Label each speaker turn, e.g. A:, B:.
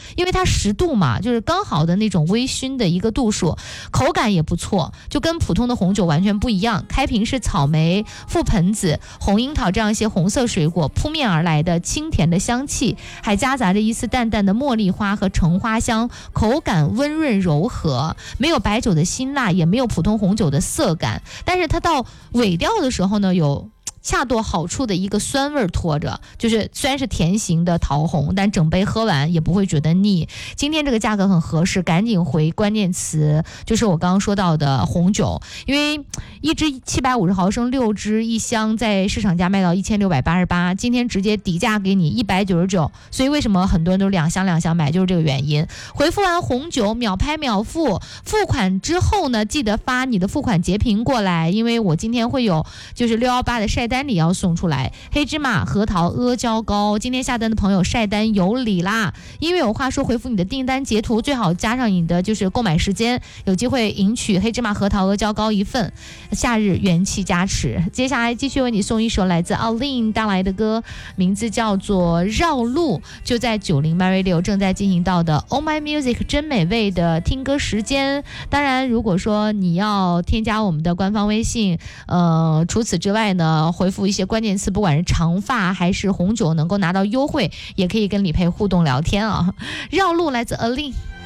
A: 因为它10度嘛，就是刚好的那种微醺的一个度数，口感也不错，就跟普通的红酒完全不一样。开瓶是草莓、覆盆子、红樱桃这样一些红色水果扑面而来的清甜的香气，还夹杂着一丝淡淡的茉莉花和橙花香，口感温润柔和，没有白酒的辛辣，也没有普通红酒的涩感，但是它到尾调的时候呢，有恰到好处的一个酸味拖着，就是虽然是甜型的桃红，但整杯喝完也不会觉得腻。今天这个价格很合适，赶紧回关键词，就是我刚刚说到的红酒，因为一支750毫升6支一箱，在市场价卖到1688，今天直接底价给你199，所以为什么很多人都两箱买，就是这个原因。回复完红酒秒拍秒付，付款之后呢，记得发你的付款截屏过来，因为我今天会有就是618的晒单礼要送出来，黑芝麻、核桃、阿胶糕，今天下单的朋友晒单有礼啦。因为有话说，回复你的订单截图，最好加上你的就是购买时间，有机会赢取黑芝麻、核桃、阿胶糕1份，夏日元气加持。接下来继续为你送一首来自奥琳带来的歌，名字叫做绕路，就在90 My Radio 正在进行到的 Oh My Music 真美味的听歌时间。当然如果说你要添加我们的官方微信，除此之外呢，回复一些关键词，不管是长发还是红酒，能够拿到优惠，也可以跟李佩互动聊天啊。绕路来自 Aline。